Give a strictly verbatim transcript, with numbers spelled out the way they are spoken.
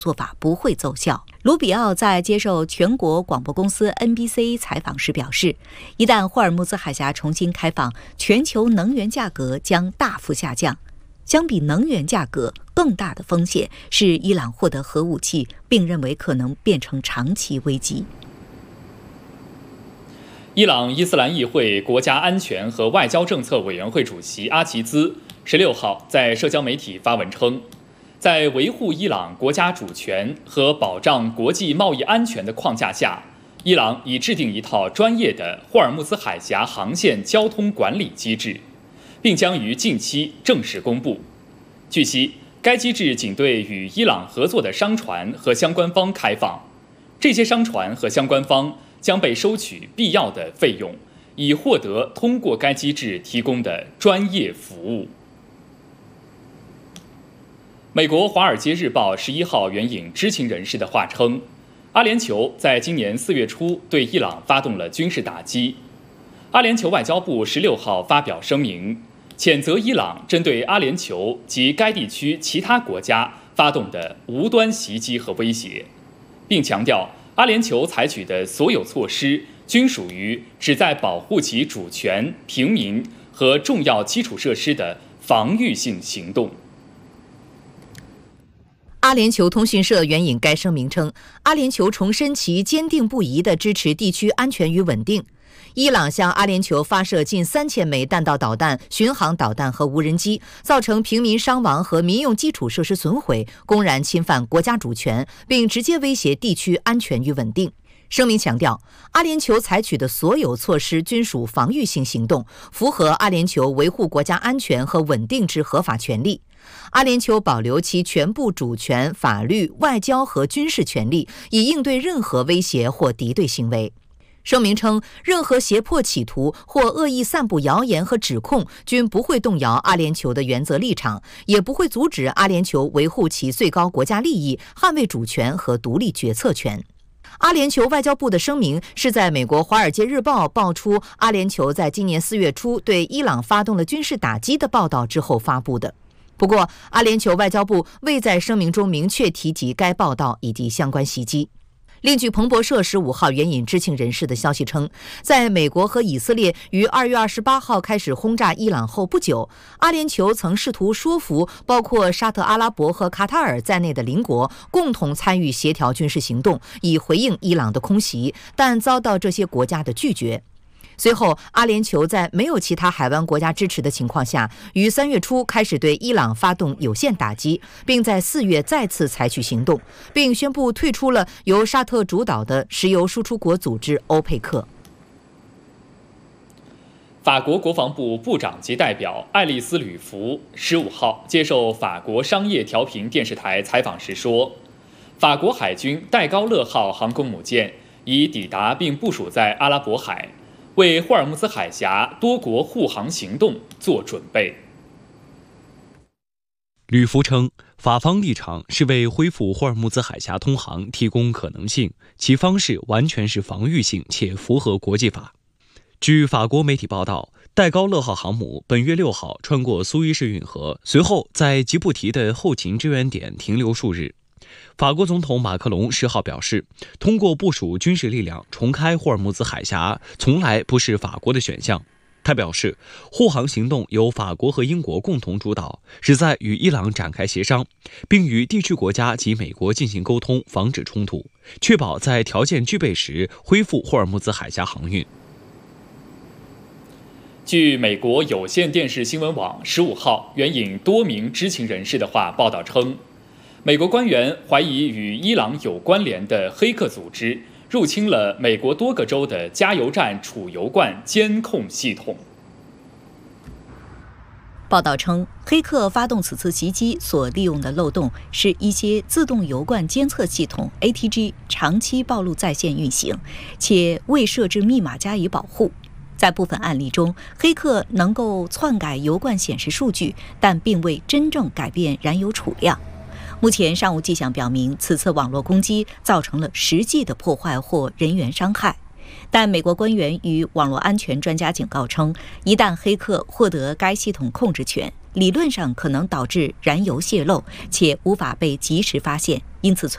做法不会奏效。卢比奥在接受全国广播公司 N B C 采访时表示，一旦霍尔木兹海峡重新开放，全球能源价格将大幅下降。相比能源价格，更大的风险是伊朗获得核武器，并认为可能变成长期危机。 伊朗伊斯兰议会国家安全和外交政策委员会主席阿齐兹十六号在社交媒体发文称，在维护伊朗国家主权和保障国际贸易安全的框架下，伊朗已制定一套专业的霍尔木兹海峡航线交通管理机制，并将于近期正式公布。据悉，该机制仅对与伊朗合作的商船和相关方开放，这些商船和相关方将被收取必要的费用，以获得通过该机制提供的专业服务。美国《华尔街日报》十一号援引知情人士的话称，阿联酋在今年四月初对伊朗发动了军事打击。阿联酋外交部十六号发表声明，谴责伊朗针对阿联酋及该地区其他国家发动的无端袭击和威胁，并强调阿联酋采取的所有措施均属于旨在保护其主权、平民和重要基础设施的防御性行动。 阿联酋通讯社援引该声明称，阿联酋重申其坚定不移地支持地区安全与稳定。伊朗向阿联酋发射近三千枚弹道导弹、巡航导弹和无人机，造成平民伤亡和民用基础设施损毁，公然侵犯国家主权，并直接威胁地区安全与稳定。声明强调，阿联酋采取的所有措施均属防御性行动，符合阿联酋维护国家安全和稳定之合法权利。阿联酋保留其全部主权、法律、外交和军事权利，以应对任何威胁或敌对行为。声明称，任何胁迫企图或恶意散布谣言和指控均不会动摇阿联酋的原则立场，也不会阻止阿联酋维护其最高国家利益、捍卫主权和独立决策权。阿联酋外交部的声明是在美国《华尔街日报》爆出阿联酋在今年四月初对伊朗发动了军事打击的报道之后发布的。不过，阿联酋外交部未在声明中明确提及该报道以及相关袭击。另据彭博社十五号援引知情人士的消息称，在美国和以色列于二月二十八号开始轰炸伊朗后不久，阿联酋曾试图说服包括沙特阿拉伯和卡塔尔在内的邻国共同参与协调军事行动，以回应伊朗的空袭，但遭到这些国家的拒绝。随后，阿联酋在没有其他海湾国家支持的情况下，于三月初开始对伊朗发动有限打击，并在四月再次采取行动，并宣布退出了由沙特主导的石油输出国组织欧佩克。 法国国防部部长级代表爱丽丝·吕弗十五号接受法国商业调频电视台采访时说，法国海军戴高乐号航空母舰已抵达并部署在阿拉伯海，为霍尔木兹海峡多国护航行动做准备。 吕弗称，法方立场是为恢复霍尔木兹海峡通航提供可能性，其方式完全是防御性且符合国际法。据法国媒体报道，戴高乐号航母本月六号穿过苏伊士运河，随后在吉布提的后勤支援点停留数日。法国总统马克龙十号表示，通过部署军事力量重开霍尔木兹海峡从来不是法国的选项。他表示，护航行动由法国和英国共同主导，旨在与伊朗展开协商，并与地区国家及美国进行沟通，防止冲突，确保在条件具备时恢复霍尔木兹海峡航运。 据美国有线电视新闻网十五号援引多名知情人士的话报道称，美国官员怀疑与伊朗有关联的黑客组织入侵了美国多个州的加油站储油罐监控系统。 报道称，黑客发动此次袭击所利用的漏洞是一些自动油罐监测系统 A T G 长期暴露在线运行，且未设置密码加以保护。在部分案例中，黑客能够篡改油罐显示数据，但并未真正改变燃油储量。目前尚无迹象表明此次网络攻击造成了实际的破坏或人员伤害，但美国官员与网络安全专家警告称，一旦黑客获得该系统控制权，理论上可能导致燃油泄漏，且无法被及时发现，因此存